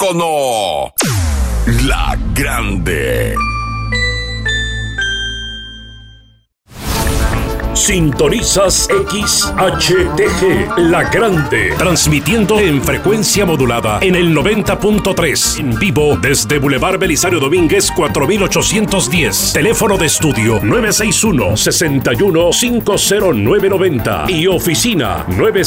teléfono. La Grande. Sintonizas XHTG, La Grande, transmitiendo en frecuencia modulada en el 90.3, en vivo desde Boulevard Belisario Domínguez 4810, teléfono de estudio 961-61-50990 y oficina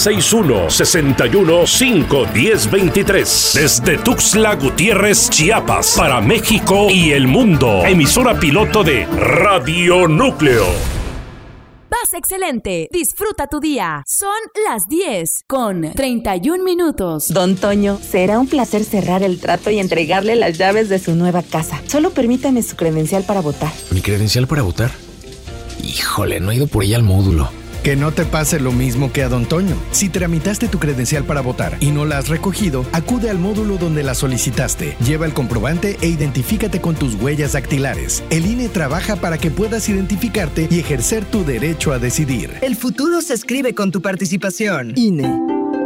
961-61-51023, desde Tuxtla Gutiérrez, Chiapas, para México y el mundo, emisora piloto de Radio Núcleo. Vas excelente. Disfruta tu día. Son las 10 con 31 minutos. Don Toño, será un placer cerrar el trato y entregarle las llaves de su nueva casa. Solo permítame su credencial para votar. ¿Mi credencial para votar? Híjole, no he ido por ella al módulo. Que no te pase lo mismo que a Don Toño. Si tramitaste tu credencial para votar y no la has recogido, acude al módulo donde la solicitaste. Lleva el comprobante e identifícate con tus huellas dactilares. El INE trabaja para que puedas identificarte y ejercer tu derecho a decidir. El futuro se escribe con tu participación. INE.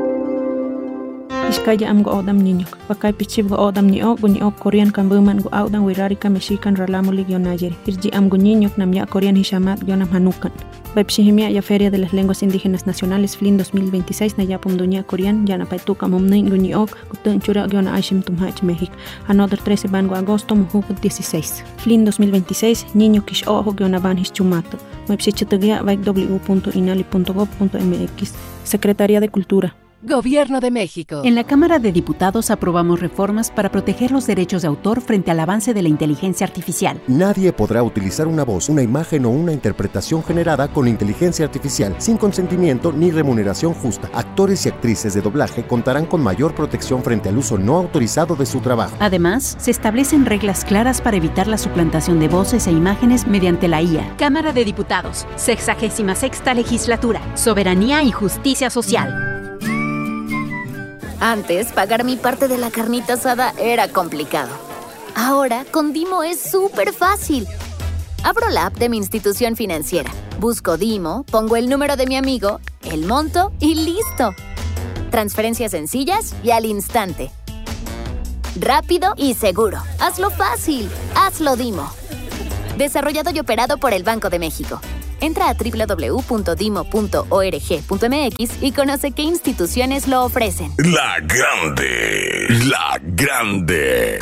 Iskaya am go odam niño. Pakai pichib go odam niño Korean kan buman go odam wirari ka mexican ralamo ligio nayer. Irji am go niño nam ya Korean hishamat yonam hanukan. Baipshihimia ya Feria de las Lenguas Indígenas Nacionales FLIN 2026 na yapum dunya Korean yana paituka momnin guniok kutun chura yona aishim tumhach México. Another 13 ban go agosto mujuk 16. FLIN 2026 niño kish ojo yona ban hischumato. Baipshichitugia vaik w.inali.gov.mx. Secretaría de Cultura. Gobierno de México. En la Cámara de Diputados aprobamos reformas para proteger los derechos de autor frente al avance de la inteligencia artificial. Nadie podrá utilizar una voz, una imagen o una interpretación generada con inteligencia artificial sin consentimiento ni remuneración justa. Actores y actrices de doblaje contarán con mayor protección frente al uso no autorizado de su trabajo. Además, se establecen reglas claras para evitar la suplantación de voces e imágenes mediante la IA. Cámara de Diputados, 66ª Legislatura, Soberanía y Justicia Social. Antes, pagar mi parte de la carnita asada era complicado. Ahora, con Dimo es súper fácil. Abro la app de mi institución financiera, busco Dimo, pongo el número de mi amigo, el monto y ¡listo! Transferencias sencillas y al instante. Rápido y seguro. Hazlo fácil. Hazlo Dimo. Desarrollado y operado por el Banco de México. Entra a www.dimo.org.mx y conoce qué instituciones lo ofrecen. La Grande. La Grande.